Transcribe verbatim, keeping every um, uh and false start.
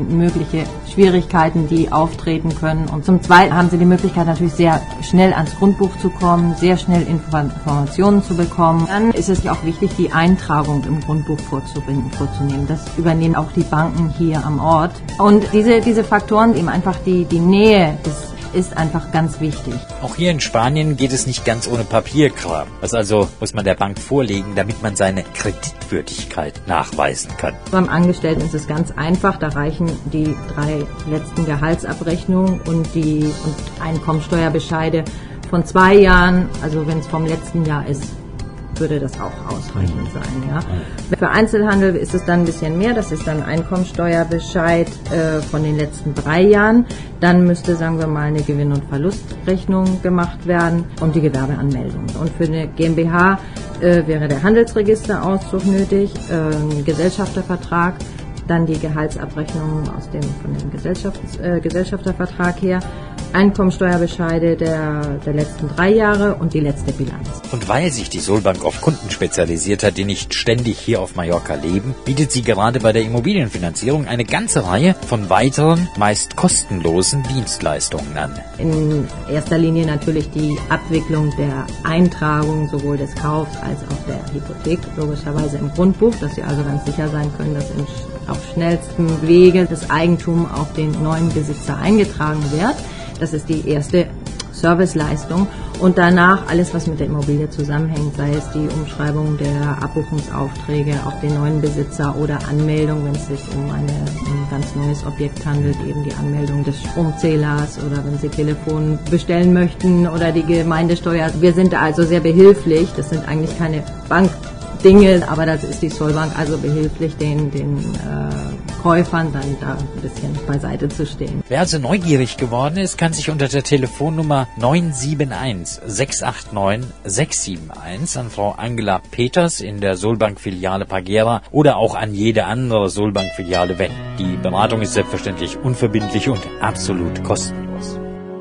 mögliche Schwierigkeiten, die auftreten können. Und zum Zweiten haben Sie die Möglichkeit, natürlich sehr schnell ans Grundbuch zu kommen, sehr schnell Informationen zu bekommen. Dann ist es auch wichtig, die Eintragung im Grundbuch vorzubringen, vorzunehmen. Das übernehmen auch die Banken hier am Ort. Und diese, diese Faktoren, eben einfach die, die Nähe des ist einfach ganz wichtig. Auch hier in Spanien geht es nicht ganz ohne Papierkram. Was also muss man der Bank vorlegen, damit man seine Kreditwürdigkeit nachweisen kann? Beim Angestellten ist es ganz einfach. Da reichen die drei letzten Gehaltsabrechnungen und die und Einkommensteuerbescheide von zwei Jahren. Also wenn es vom letzten Jahr ist, würde das auch ausreichend sein. Ja. Für Einzelhandel ist es dann ein bisschen mehr, das ist dann Einkommensteuerbescheid äh, von den letzten drei Jahren. Dann müsste, sagen wir mal, eine Gewinn- und Verlustrechnung gemacht werden und die Gewerbeanmeldung. Und für eine GmbH äh, wäre der Handelsregisterauszug nötig, äh, ein Gesellschaftervertrag, dann die Gehaltsabrechnung aus dem, von dem Gesellschafts-, äh, Gesellschaftervertrag her, Einkommensteuerbescheide der, der letzten drei Jahre und die letzte Bilanz. Und weil sich die Solbank auf Kunden spezialisiert hat, die nicht ständig hier auf Mallorca leben, bietet sie gerade bei der Immobilienfinanzierung eine ganze Reihe von weiteren, meist kostenlosen Dienstleistungen an. In erster Linie natürlich die Abwicklung der Eintragung sowohl des Kaufs als auch der Hypothek, logischerweise im Grundbuch, dass Sie also ganz sicher sein können, dass im, auf schnellstem Wege das Eigentum auf den neuen Besitzer eingetragen wird. Das ist die erste Serviceleistung. Und danach alles, was mit der Immobilie zusammenhängt, sei es die Umschreibung der Abbuchungsaufträge auf den neuen Besitzer oder Anmeldung, wenn es sich um eine, ein ganz neues Objekt handelt, eben die Anmeldung des Stromzählers oder wenn Sie Telefon bestellen möchten oder die Gemeindesteuer. Wir sind da also sehr behilflich. Das sind eigentlich keine Bankdinge, aber das ist die Solbank also behilflich, den, den äh, Käufern dann da ein bisschen beiseite zu stehen. Wer also neugierig geworden ist, kann sich unter der Telefonnummer neun sieben eins sechs acht neun sechs sieben eins an Frau Angela Peters in der Solbank-Filiale Pagera oder auch an jede andere Solbank-Filiale wenden. Die Beratung ist selbstverständlich unverbindlich und absolut kostenlos.